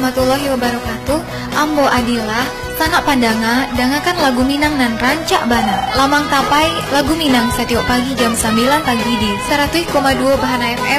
Warahmatullahi wabarakatuh. Ambo Adila sanak pandanga dangakan lagu Minang nan rancak bana lamang tapai lagu Minang setiap pagi jam 9 pagi di 100,2 Bahana FM